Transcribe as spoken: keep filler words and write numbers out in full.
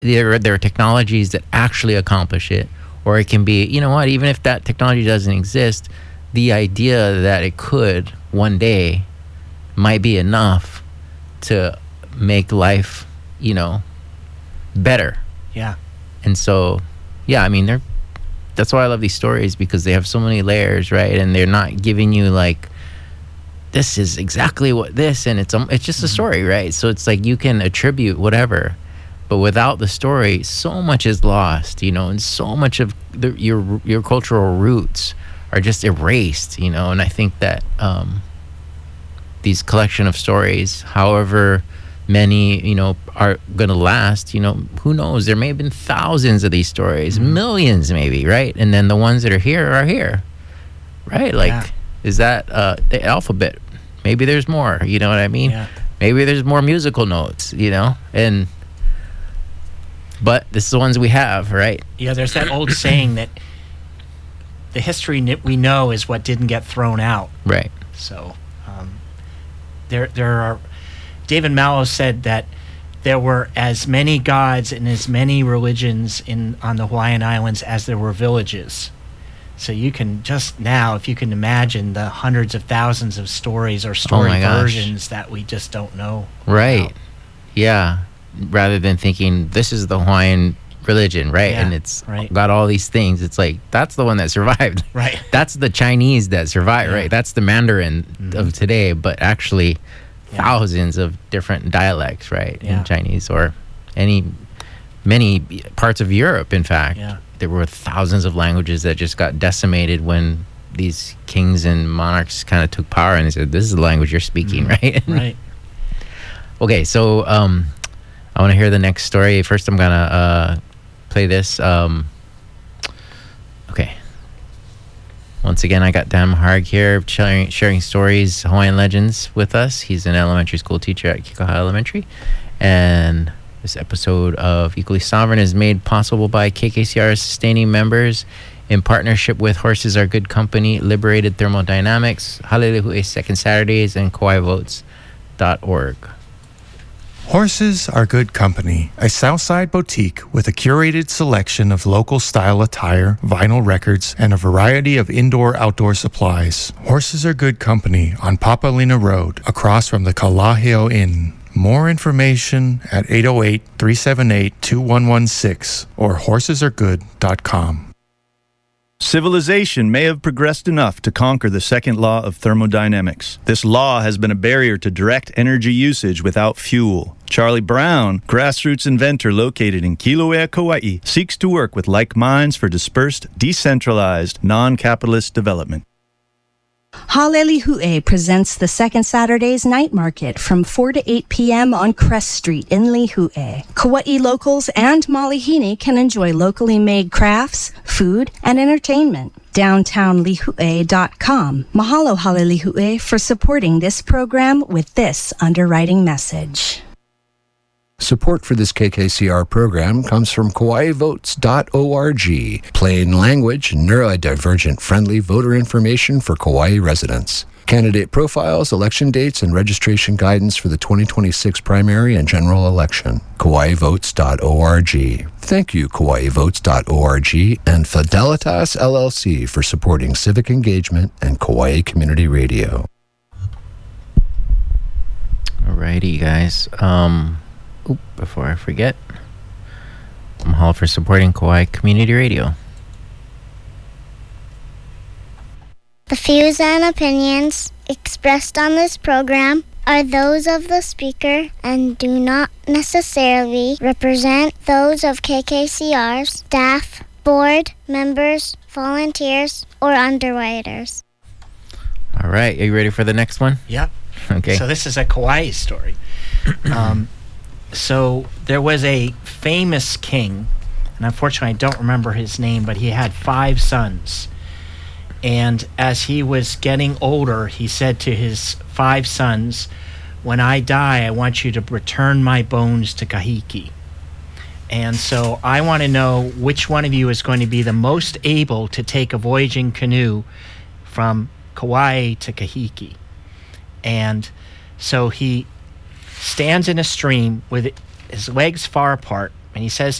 there, there are technologies that actually accomplish it, or it can be, you know what, even if that technology doesn't exist, the idea that it could one day might be enough to make life, you know, better. Yeah. And so, yeah, I mean, they're, that's why I love these stories, because they have so many layers, right? And they're not giving you like, this is exactly what this, and it's um, it's just a story, right? So it's like you can attribute whatever, but without the story, so much is lost, you know, and so much of the, your your cultural roots are just erased, you know. And I think that um, these collection of stories, however many, you know, are gonna last, you know, who knows? There may have been thousands of these stories, mm-hmm. millions maybe, right? And then the ones that are here are here, right? Like. Yeah. Is that uh, the alphabet? Maybe there's more, you know what I mean? Yeah. Maybe there's more musical notes, you know? And but this is the ones we have, right? Yeah, there's that old saying that the history we know is what didn't get thrown out. Right. So um, there there are... David Mallow said that there were as many gods and as many religions in on the Hawaiian Islands as there were villages. So you can just now, if you can imagine the hundreds of thousands of stories or story oh versions that we just don't know. Right. About. Yeah. Rather than thinking this is the Hawaiian religion, right? Yeah, and it's right. got all these things. It's like, that's the one that survived. Right. That's the Chinese that survived, yeah. right? That's the Mandarin mm-hmm. of today, but actually yeah. thousands of different dialects, right? Yeah. In Chinese, or any, many parts of Europe, in fact. Yeah. There were thousands of languages that just got decimated when these kings and monarchs kind of took power, and they said, this is the language you're speaking, mm, right? Right. Okay, so um, I want to hear the next story. First, I'm going to uh, play this. Um, okay. Once again, I got Dan Harg here sharing, sharing stories, Hawaiian legends with us. He's an elementary school teacher at Kekaha Elementary. And this episode of Equally Sovereign is made possible by K K C R's sustaining members in partnership with Horses Are Good Company, Liberated Thermodynamics, Halelehu'e Second Saturdays, and kauai votes dot org. Horses Are Good Company, a Southside boutique with a curated selection of local style attire, vinyl records, and a variety of indoor-outdoor supplies. Horses Are Good Company on Papalina Road, across from the Kalaheo Inn. More information at eight oh eight, three seven eight, two one one six or horses are good dot com. Civilization may have progressed enough to conquer the second law of thermodynamics. This law has been a barrier to direct energy usage without fuel. Charlie Brown, grassroots inventor located in Kilauea, Kauai, seeks to work with like minds for dispersed, decentralized, non-capitalist development. Halelehu'e presents the Second Saturdays Night Market from four to eight p.m. on Crest Street in Lihue. Kauai locals and Malihini can enjoy locally made crafts, food, and entertainment. downtown lihue dot com. Mahalo Halelehu'e for supporting this program with this underwriting message. Support for this K K C R program comes from kauai votes dot org, plain language, neurodivergent friendly voter information for Kauai residents. Candidate profiles, election dates, and registration guidance for the twenty twenty-six primary and general election. kauai votes dot org. Thank you, kauai votes dot org and Fidelitas L L C for supporting civic engagement and Kauai Community Radio. Alrighty, guys. Um... Oop, before I forget, Mahalo for supporting Kauai Community Radio. The views and opinions expressed on this program are those of the speaker and do not necessarily represent those of K K C R's staff, board members, volunteers, or underwriters. All right, are you ready for the next one? Yeah. Okay. So this is a Kauai story. um, So there was a famous king, and unfortunately I don't remember his name, but he had five sons. And as he was getting older, he said to his five sons, when I die, I want you to return my bones to Kahiki. And so I want to know which one of you is going to be the most able to take a voyaging canoe from Kauai to Kahiki. And so he stands in a stream with his legs far apart, And he says,